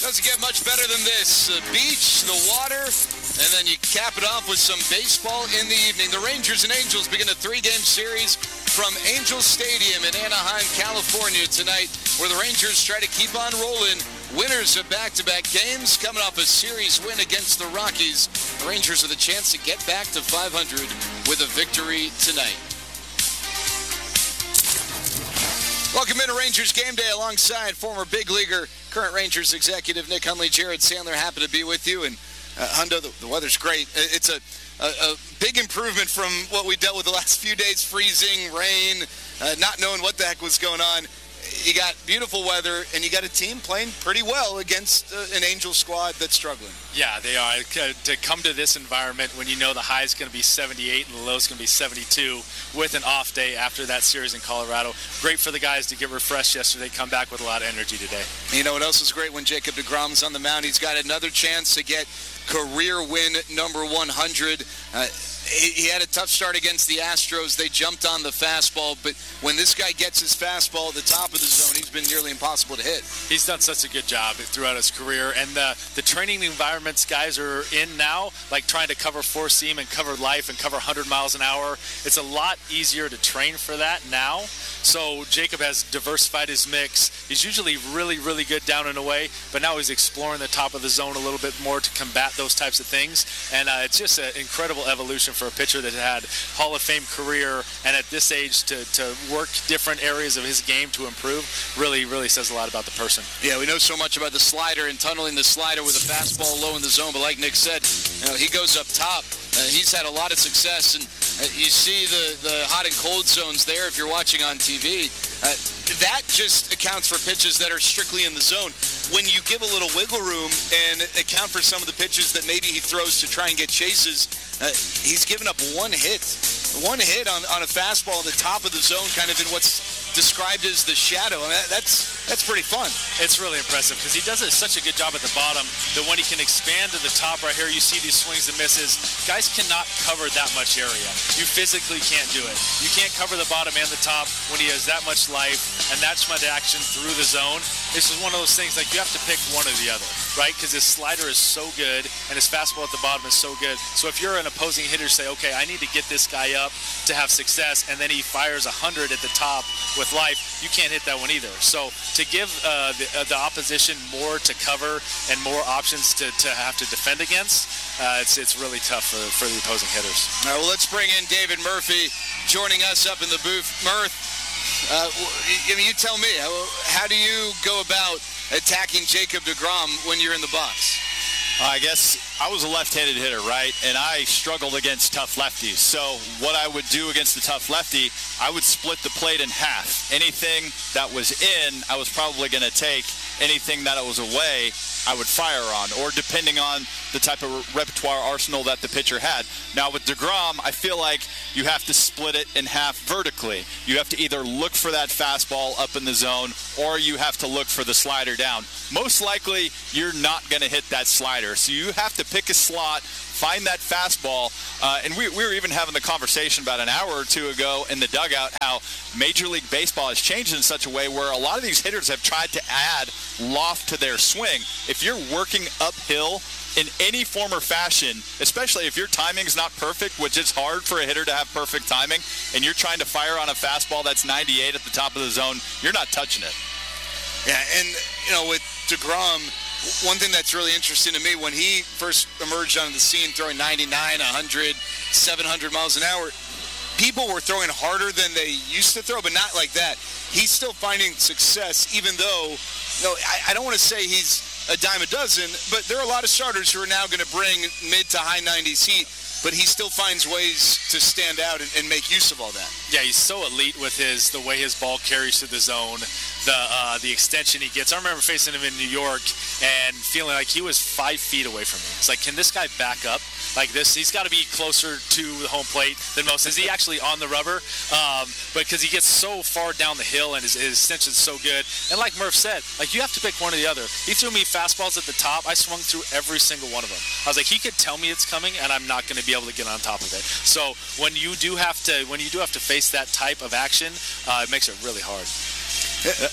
doesn't get much better than this. The beach, the water, and then you cap it off with some baseball in the evening. The Rangers and Angels begin a 3-game series from Angel Stadium in Anaheim, California tonight, where the Rangers try to keep on rolling. Winners of back-to-back games coming off a series win against the Rockies. The Rangers with a chance to get back to 500 with a victory tonight. Welcome into Rangers Game Day alongside former big leaguer, current Rangers executive Nick Hundley. Jared Sandler, happy to be with you. And Hundo, the weather's great. It's a big improvement from what we dealt with the last few days, freezing, rain, not knowing what the heck was going on. You got beautiful weather, and you got a team playing pretty well against an Angel squad that's struggling. Yeah, they are. To come to this environment when you know the high is going to be 78 and the low is going to be 72 with an off day after that series in Colorado. Great for the guys to get refreshed yesterday, come back with a lot of energy today. You know what else was great when Jacob deGrom's on the mound? He's got another chance to get career win number 100. He had a tough start against the Astros. They jumped on the fastball, but when this guy gets his fastball at the top of the zone, he's been nearly impossible to hit. He's done such a good job throughout his career, and the training environments guys are in now, like trying to cover four seam and cover life and cover 100 miles an hour. It's a lot easier to train for that now. So Jacob has diversified his mix. He's usually really, really good down and away, but now he's exploring the top of the zone a little bit more to combat those types of things. And it's just an incredible evolution for a pitcher that had Hall of Fame career, and at this age to work different areas of his game to improve really, really says a lot about the person. Yeah, we know so much about the slider and tunneling the slider with a fastball low in the zone, but like Nick said, he goes up top. He's had a lot of success, and you see the hot and cold zones there if you're watching on TV. That just accounts for pitches that are strictly in the zone. When you give a little wiggle room and account for some of the pitches that maybe he throws to try and get chases, he's given up one hit on a fastball at the top of the zone, kind of in what's described as the shadow. I mean, that's pretty fun. It's really impressive because he does such a good job at the bottom that when he can expand to the top right here, you see these swings and misses. Guys cannot cover that much area. You physically can't do it. You can't cover the bottom and the top when he has that much life and that much action through the zone. This is one of those things like you have to pick one or the other, right? Because his slider is so good and his fastball at the bottom is so good. So if you're an opposing hitter, say, okay, I need to get this guy up to have success, and then he fires 100 at the top with life, you can't hit that one either. So to give the opposition more to cover and more options to have to defend against, it's really tough for the opposing hitters. All right, well, let's bring in David Murphy joining us up in the booth. Murph, you tell me, how do you go about attacking Jacob deGrom when you're in the box? I guess I was a left-handed hitter, right? And I struggled against tough lefties. So what I would do against the tough lefty, I would split the plate in half. Anything that was in, I was probably going to take. Anything that was away, I would fire on, or depending on the type of repertoire arsenal that the pitcher had. Now with deGrom, I feel like you have to split it in half vertically. You have to either look for that fastball up in the zone, or you have to look for the slider down. Most likely, you're not going to hit that slider. So you have to pick a slot, find that fastball, and we were even having the conversation about an hour or two ago in the dugout how Major League Baseball has changed in such a way where a lot of these hitters have tried to add loft to their swing. If you're working uphill in any form or fashion, especially if your timing's not perfect, which is hard for a hitter to have perfect timing, and you're trying to fire on a fastball that's 98 at the top of the zone, you're not touching it. Yeah, and, with deGrom, one thing that's really interesting to me, when he first emerged onto the scene throwing 99, 100, 700 miles an hour, people were throwing harder than they used to throw, but not like that. He's still finding success, even though, I don't want to say he's a dime a dozen, but there are a lot of starters who are now going to bring mid to high 90s heat, but he still finds ways to stand out and make use of all that. Yeah, he's so elite with the way his ball carries to the zone, the extension he gets. I remember facing him in New York and feeling like he was 5 feet away from me. It's like, can this guy back up like this? He's got to be closer to the home plate than most. Is he actually on the rubber? But because he gets so far down the hill and his extension's so good. And like Murph said, like you have to pick one or the other. He threw me fastballs at the top. I swung through every single one of them. I was like, he could tell me it's coming, and I'm not going to be able to get on top of it. So when you do have to face that type of action, it makes it really hard.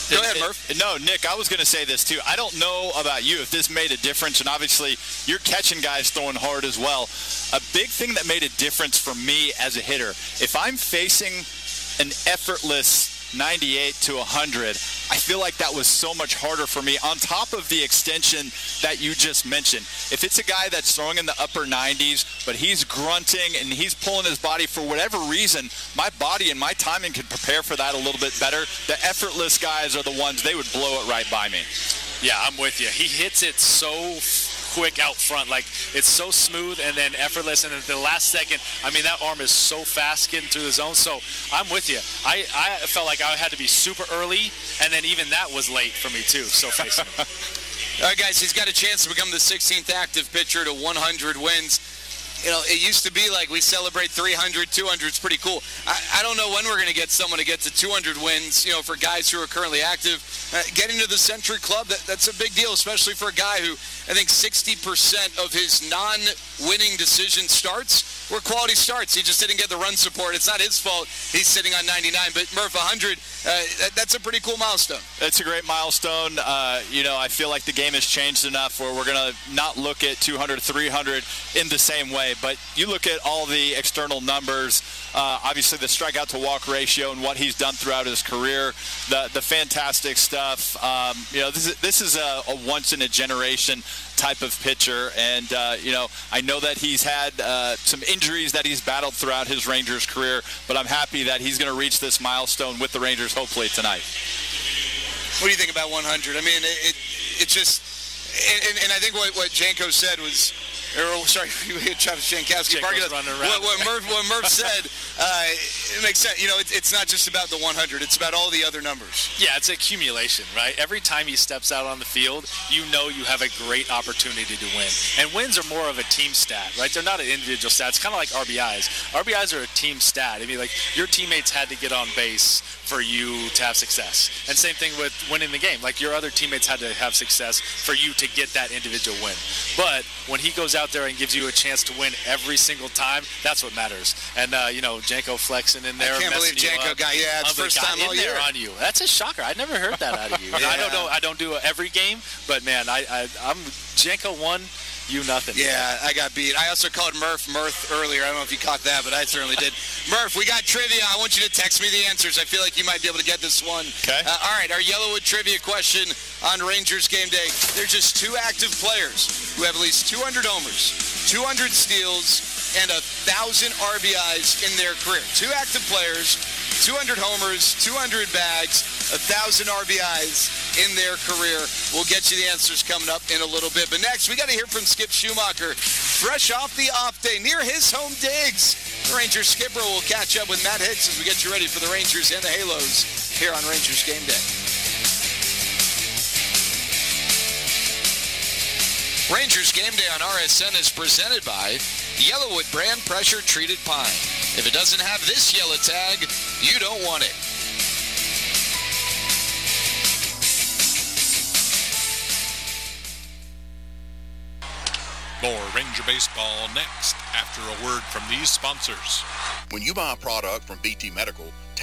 Go ahead, Murph. No, Nick, I was going to say this too. I don't know about you if this made a difference, and obviously you're catching guys throwing hard as well. A big thing that made a difference for me as a hitter, if I'm facing an effortless 98 to 100, I feel like that was so much harder for me, on top of the extension that you just mentioned. If it's a guy that's throwing in the upper 90s, but he's grunting and he's pulling his body for whatever reason, my body and my timing could prepare for that a little bit better. The effortless guys are the ones, they would blow it right by me. Yeah, I'm with you. He hits it so quick out front. Like, it's so smooth and then effortless. And at the last second, I mean, that arm is so fast getting through the zone. So I'm with you. I felt like I had to be super early, and then even that was late for me too. So facing him. All right, guys, he's got a chance to become the 16th active pitcher to 100 wins. You know, it used to be like we celebrate 300, 200 is pretty cool. I don't know when we're going to get someone to get to 200 wins, you know, for guys who are currently active. Getting to the Century Club, that's a big deal, especially for a guy who I think 60% of his non-winning decision starts were quality starts. He just didn't get the run support. It's not his fault he's sitting on 99. But, Murph, 100, that's a pretty cool milestone. It's a great milestone. You know, I feel like the game has changed enough where we're going to not look at 200, 300 in the same way. But you look at all the external numbers, obviously the strikeout to walk ratio and what he's done throughout his career, the fantastic stuff. You know, this is a once in a generation type of pitcher, and you know, I know that he's had some injuries that he's battled throughout his Rangers career, but I'm happy that he's going to reach this milestone with the Rangers hopefully tonight. What do you think about 100? I mean, it just, and I think what Janko said was, sorry, Travis Jankowski. What Murph said, it makes sense. You know, it's not just about the 100. It's about all the other numbers. Yeah, it's accumulation, right? Every time he steps out on the field, you know you have a great opportunity to win. And wins are more of a team stat, right? They're not an individual stat. It's kind of like RBIs. RBIs are a team stat. I mean, like, your teammates had to get on base for you to have success. And same thing with winning the game. Like, your other teammates had to have success for you to get that individual win. But when he goes out there and gives you a chance to win every single time, that's what matters. And, you know, Janko flexing in there. I can't believe Janko got, it's the first time all year on you. That's a shocker. I never heard that out of you. Yeah. I don't know. I don't do it every game, but, man, I'm Janko 1. You nothing. Yeah, I got beat. I also called Murph earlier. I don't know if you caught that, but I certainly did. Murph, we got trivia. I want you to text me the answers. I feel like you might be able to get this one. Okay. All right, our Yellowwood trivia question on Rangers game day. There's just two active players who have at least 200 homers, 200 steals, and 1,000 RBIs in their career. Two active players, 200 homers, 200 bags, 1,000 RBIs in their career. We'll get you the answers coming up in a little bit. But next, we got to hear from Skip Schumacher, fresh off the off day near his home digs. The Rangers skipper will catch up with Matt Hicks as we get you ready for the Rangers and the Halos here on Rangers Game Day. Rangers Game Day on RSN is presented by Yellowwood brand pressure treated pine. If it doesn't have this yellow tag, you don't want it. More Ranger Baseball next after a word from these sponsors. When you buy a product from BT Medical,